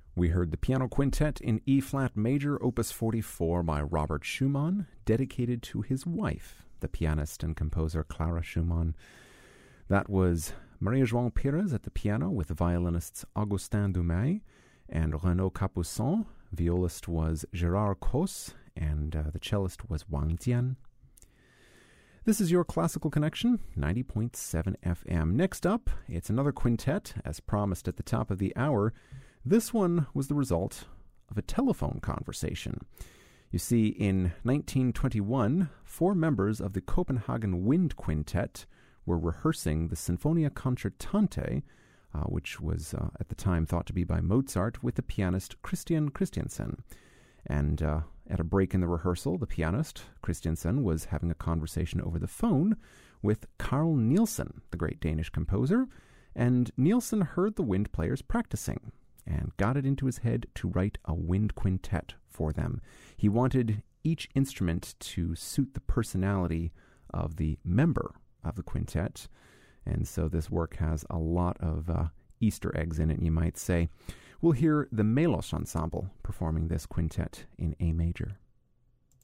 We heard the piano quintet in E-flat major, opus 44 by Robert Schumann, dedicated to his wife, the pianist and composer Clara Schumann. That was Maria João Pires at the piano with the violinists Augustin Dumay and Renaud Capuçon. Violist was Gérard Cos, and the cellist was Wang Jian. This is your Classical Connection, 90.7 FM. Next up, it's another quintet, as promised at the top of the hour. This one was the result of a telephone conversation. You see, in 1921, 4 members of the Copenhagen Wind Quintet were rehearsing the Sinfonia Concertante, which was at the time thought to be by Mozart, with the pianist Christian Christiansen. And at a break in the rehearsal, the pianist, Christiansen, was having a conversation over the phone with Carl Nielsen, the great Danish composer, and Nielsen heard the wind players practicing and got it into his head to write a wind quintet for them. He wanted each instrument to suit the personality of the member of the quintet, and so this work has a lot of Easter eggs in it, you might say. We'll hear the Melos Ensemble performing this quintet in A major.